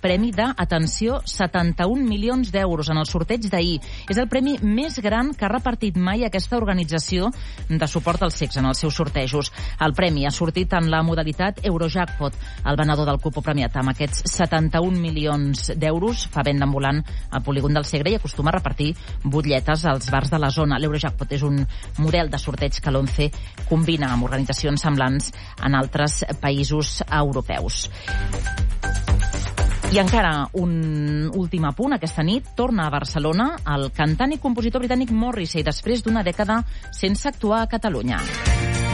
premi de, atenció, 71 milions d'euros en el sorteig d'ahir. És el premi més gran que ha repartit mai aquesta organització de suport al sexe en els seus sortejos. El premi ha sortit en la modalitat Eurojackpot. El venedor del cupo premiat amb aquests 71 milions d'euros fa venda ambulant al polígon del Segre i acostuma a repartir butlletes als bars de la zona. L'Eurojackpot és un model de sorteig que l'ONCE combina amb organitzacions semblants en altres països europeus. I encara un últim apunt. Aquesta nit torna a Barcelona el cantant i compositor britànic Morrissey després d'una dècada sense actuar a Catalunya.